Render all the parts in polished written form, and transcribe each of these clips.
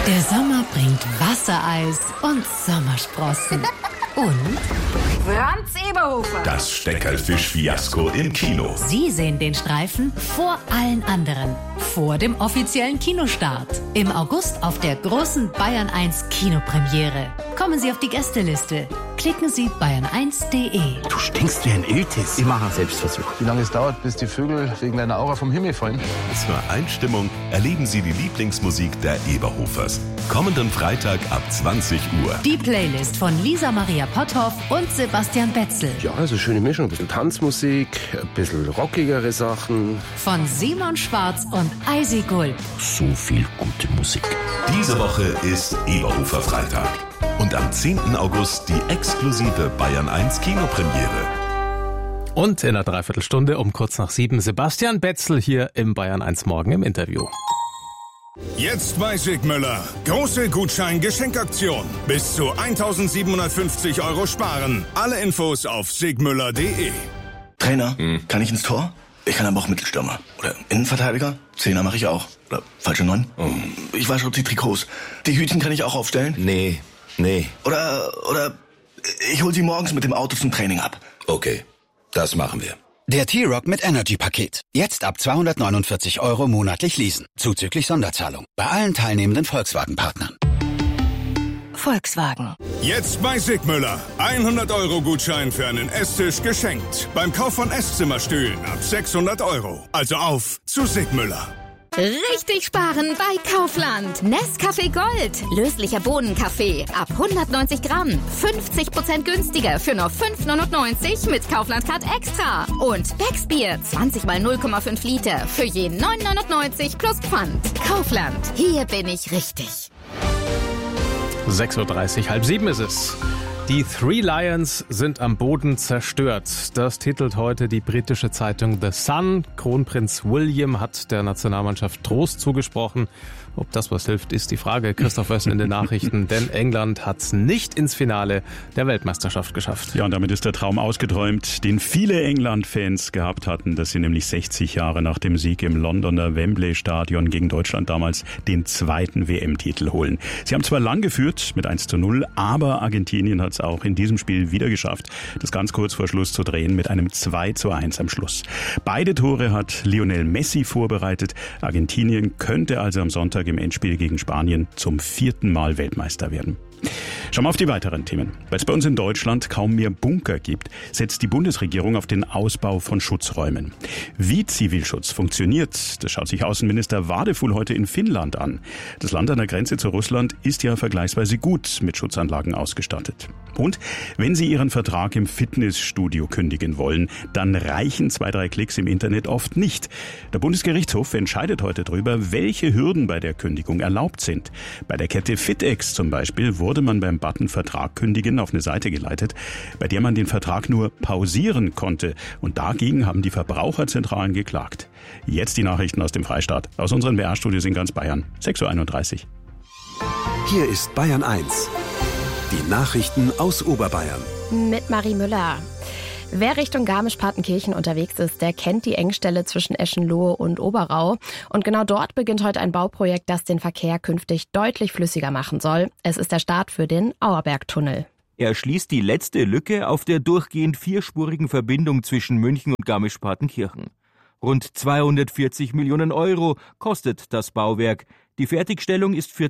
Der Sommer bringt Wassereis und Sommersprossen. Und Franz Eberhofer. Das Steckerlfisch-Fiasko im Kino. Sie sehen den Streifen vor allen anderen. Vor dem offiziellen Kinostart. Im August auf der großen Bayern 1 Kinopremiere. Kommen Sie auf die Gästeliste. Klicken Sie bayern1.de. Du stinkst wie ein Iltis. Ich mache einen Selbstversuch. Wie lange es dauert, bis die Vögel wegen deiner Aura vom Himmel fallen? Zur Einstimmung erleben Sie die Lieblingsmusik der Eberhofers. Kommenden Freitag ab 20 Uhr. Die Playlist von Lisa Maria Potthoff und Sebastian Betzel. Ja, also schöne Mischung. Ein bisschen Tanzmusik, ein bisschen rockigere Sachen. Von Simon Schwarz und Eisi Gulb. So viel gute Musik. Diese Woche ist Eberhofer Freitag. Und am 10. August die exklusive Bayern 1 Kinopremiere. Und in einer Dreiviertelstunde um kurz nach 7 Sebastian Betzel hier im Bayern 1 Morgen im Interview. Jetzt bei Sigmüller. Große Gutschein-Geschenkaktion. Bis zu 1.750 € sparen. Alle Infos auf sigmüller.de. Trainer, kann ich ins Tor? Ich kann aber auch Mittelstürmer. Oder Innenverteidiger? Zehner mache ich auch. Oder falsche 9? Ich wasche die Trikots. Die Hütchen kann ich auch aufstellen? Nee. Oder ich hol sie morgens mit dem Auto zum Training ab. Okay, das machen wir. Der T-Rock mit Energy-Paket. Jetzt ab 249 € monatlich leasen. Zuzüglich Sonderzahlung. Bei allen teilnehmenden Volkswagen-Partnern. Volkswagen. Jetzt bei Sigmüller. 100 € Gutschein für einen Esstisch geschenkt. Beim Kauf von Esszimmerstühlen ab 600 €. Also auf zu Sigmüller. Richtig sparen bei Kaufland. Nescafé Gold. Löslicher Bohnenkaffee. Ab 190 Gramm. 50% günstiger für nur 5,99 mit Kaufland Card Extra. Und Becksbier. 20 mal 0,5 Liter. Für je 9,99 plus Pfand. Kaufland. Hier bin ich richtig. 6.30 Uhr, halb 7 ist es. Die Three Lions sind am Boden zerstört. Das titelt heute die britische Zeitung The Sun. Kronprinz William hat der Nationalmannschaft Trost zugesprochen. Ob das was hilft, ist die Frage. Christoph Wössen in den Nachrichten. Denn England hat es nicht ins Finale der Weltmeisterschaft geschafft. Ja, und damit ist der Traum ausgeträumt, den viele England-Fans gehabt hatten, dass sie nämlich 60 Jahre nach dem Sieg im Londoner Wembley-Stadion gegen Deutschland damals den zweiten WM-Titel holen. Sie haben zwar lang geführt mit 1:0, aber Argentinien hat es auch in diesem Spiel wieder geschafft, das ganz kurz vor Schluss zu drehen mit einem 2:1 am Schluss. Beide Tore hat Lionel Messi vorbereitet. Argentinien könnte also am Sonntag im Endspiel gegen Spanien zum 4. Mal Weltmeister werden. Schauen wir auf die weiteren Themen. Weil es bei uns in Deutschland kaum mehr Bunker gibt, setzt die Bundesregierung auf den Ausbau von Schutzräumen. Wie Zivilschutz funktioniert, das schaut sich Außenminister Wadefuhl heute in Finnland an. Das Land an der Grenze zu Russland ist ja vergleichsweise gut mit Schutzanlagen ausgestattet. Und wenn Sie Ihren Vertrag im Fitnessstudio kündigen wollen, dann reichen 2-3 Klicks im Internet oft nicht. Der Bundesgerichtshof entscheidet heute darüber, welche Hürden bei der Kündigung erlaubt sind. Bei der Kette FitEx zum Beispiel wurde man beim Button Vertrag kündigen auf eine Seite geleitet, bei der man den Vertrag nur pausieren konnte. Und dagegen haben die Verbraucherzentralen geklagt. Jetzt die Nachrichten aus dem Freistaat, aus unseren BR-Studios in ganz Bayern. 6.31 Uhr. Hier ist Bayern 1. Die Nachrichten aus Oberbayern. Mit Marie Müller. Wer Richtung Garmisch-Partenkirchen unterwegs ist, der kennt die Engstelle zwischen Eschenlohe und Oberau. Und genau dort beginnt heute ein Bauprojekt, das den Verkehr künftig deutlich flüssiger machen soll. Es ist der Start für den Auerbergtunnel. Er schließt die letzte Lücke auf der durchgehend vierspurigen Verbindung zwischen München und Garmisch-Partenkirchen. Rund 240 Millionen € kostet das Bauwerk. Die Fertigstellung ist für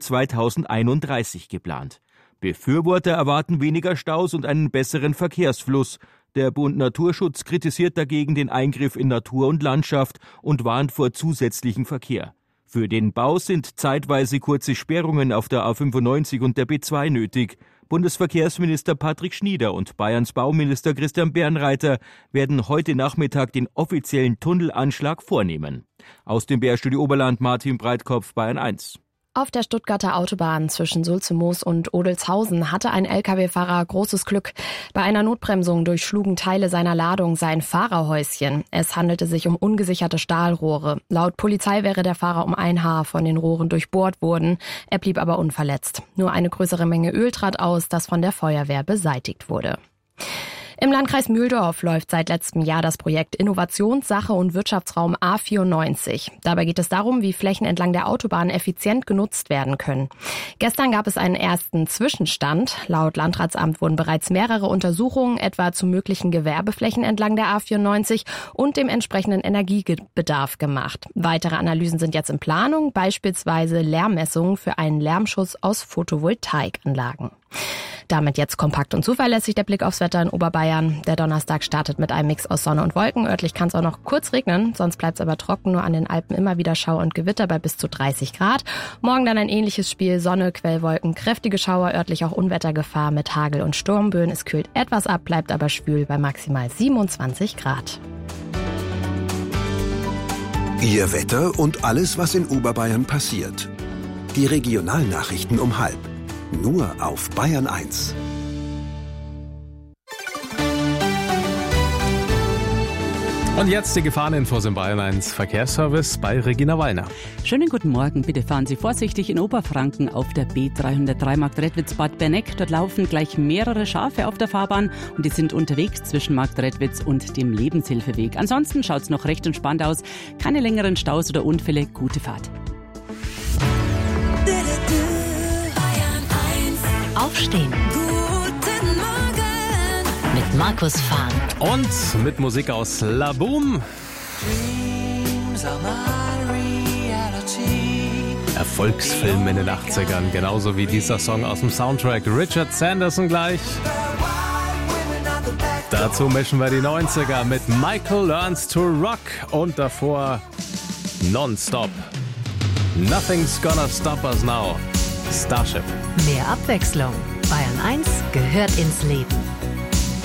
2031 geplant. Befürworter erwarten weniger Staus und einen besseren Verkehrsfluss. Der Bund Naturschutz kritisiert dagegen den Eingriff in Natur und Landschaft und warnt vor zusätzlichem Verkehr. Für den Bau sind zeitweise kurze Sperrungen auf der A95 und der B2 nötig. Bundesverkehrsminister Patrick Schnieder und Bayerns Bauminister Christian Bernreiter werden heute Nachmittag den offiziellen Tunnelanschlag vornehmen. Aus dem BR-Studio Oberland Martin Breitkopf, Bayern 1. Auf der Stuttgarter Autobahn zwischen Sulzemoos und Odelshausen hatte ein Lkw-Fahrer großes Glück. Bei einer Notbremsung durchschlugen Teile seiner Ladung sein Fahrerhäuschen. Es handelte sich um ungesicherte Stahlrohre. Laut Polizei wäre der Fahrer um ein Haar von den Rohren durchbohrt worden. Er blieb aber unverletzt. Nur eine größere Menge Öl trat aus, das von der Feuerwehr beseitigt wurde. Im Landkreis Mühldorf läuft seit letztem Jahr das Projekt Innovations-, Sache- und Wirtschaftsraum A94. Dabei geht es darum, wie Flächen entlang der Autobahn effizient genutzt werden können. Gestern gab es einen ersten Zwischenstand. Laut Landratsamt wurden bereits mehrere Untersuchungen etwa zu möglichen Gewerbeflächen entlang der A94 und dem entsprechenden Energiebedarf gemacht. Weitere Analysen sind jetzt in Planung, beispielsweise Lärmmessungen für einen Lärmschutz aus Photovoltaikanlagen. Damit jetzt kompakt und zuverlässig der Blick aufs Wetter in Oberbayern. Der Donnerstag startet mit einem Mix aus Sonne und Wolken. Örtlich kann es auch noch kurz regnen, sonst bleibt es aber trocken. Nur an den Alpen immer wieder Schauer und Gewitter bei bis zu 30 Grad. Morgen dann ein ähnliches Spiel. Sonne, Quellwolken, kräftige Schauer, örtlich auch Unwettergefahr mit Hagel und Sturmböen. Es kühlt etwas ab, bleibt aber schwül bei maximal 27 Grad. Ihr Wetter und alles, was in Oberbayern passiert. Die Regionalnachrichten um 12:30. Nur auf Bayern 1. Und jetzt die Gefahreninfos im Bayern 1 Verkehrsservice bei Regina Wallner. Schönen guten Morgen. Bitte fahren Sie vorsichtig in Oberfranken auf der B303 Marktredwitz-Bad Berneck. Dort laufen gleich mehrere Schafe auf der Fahrbahn und die sind unterwegs zwischen Marktredwitz und dem Lebenshilfeweg. Ansonsten schaut es noch recht entspannt aus. Keine längeren Staus oder Unfälle. Gute Fahrt. Aufstehen. Guten Morgen. Mit Markus Fahn. Und mit Musik aus La Boom. Erfolgsfilm in den 80ern, genauso wie dieser Song aus dem Soundtrack. Richard Sanderson gleich. Dazu mischen wir die 90er mit Michael Learns to Rock und davor Nonstop. Nothing's gonna stop us now. Starship. Mehr Abwechslung. Bayern 1 gehört ins Leben.